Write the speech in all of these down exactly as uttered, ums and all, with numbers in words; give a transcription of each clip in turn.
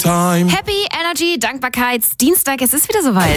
Time. Happy Energy Dankbarkeitsdienstag, es ist wieder soweit.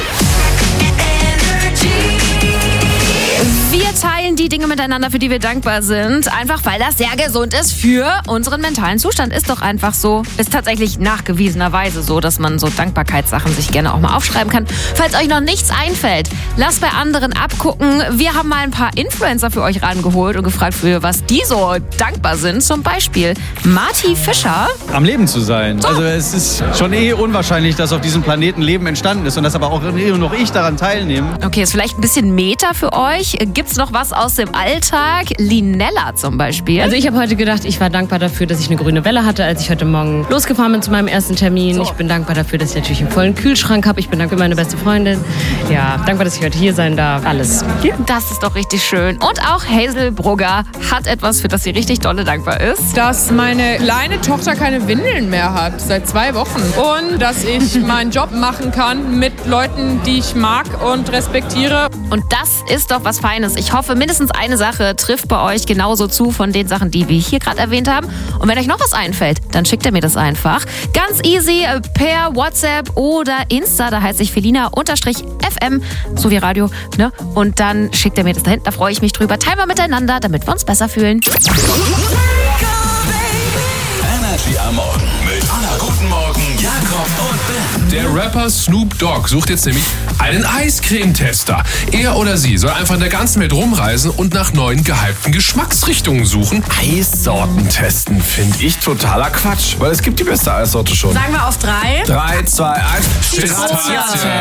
Wir teilen die Dinge miteinander, für die wir dankbar sind, einfach weil das sehr gesund ist für unseren mentalen Zustand. Ist doch einfach so. Ist tatsächlich nachgewiesenerweise so, dass man so Dankbarkeitssachen sich gerne auch mal aufschreiben kann. Falls euch noch nichts einfällt, lasst bei anderen abgucken. Wir haben mal ein paar Influencer für euch rangeholt und gefragt, für was die so dankbar sind. Zum Beispiel Marty Fischer. Am Leben zu sein. Also es ist schon eh unwahrscheinlich, dass auf diesem Planeten Leben entstanden ist und dass aber auch nur noch ich daran teilnehme. Okay, ist vielleicht ein bisschen Meta für euch. Gibt's noch was aus dem Alltag? Linella zum Beispiel. Also ich habe heute gedacht, ich war dankbar dafür, dass ich eine grüne Welle hatte, als ich heute Morgen losgefahren bin zu meinem ersten Termin. So. Ich bin dankbar dafür, dass ich natürlich einen vollen Kühlschrank habe. Ich bin dankbar für meine beste Freundin. Ja, dankbar, dass ich heute hier sein darf. Alles. Ja. Das ist doch richtig schön. Und auch Hazel Brugger hat etwas, für das sie richtig dolle dankbar ist. Dass meine kleine Tochter keine Windeln mehr hat, seit zwei Wochen. Und dass ich meinen Job machen kann mit Leuten, die ich mag und respektiere. Und das ist doch was Feines. Ich hoffe, mindestens eine Sache trifft bei euch genauso zu von den Sachen, die wir hier gerade erwähnt haben. Und wenn euch noch was einfällt, dann schickt ihr mir das einfach. Ganz easy per WhatsApp oder Insta. Da heiße ich Felina-F M, so wie Radio. Ne? Und dann schickt ihr mir das dahin. Da freue ich mich drüber. Teilen wir miteinander, damit wir uns besser fühlen. Energy am Morgen mit Anna. Guten Morgen, Jakob und Ben. Der Rapper Snoop Dogg sucht jetzt nämlich einen Eiscreme-Tester. Er oder sie soll einfach in der ganzen Welt rumreisen und nach neuen gehypten Geschmacksrichtungen suchen. Eissorten testen finde ich totaler Quatsch, weil es gibt die beste Eissorte schon. Sagen wir auf drei. Drei, zwei, eins. Pistazien.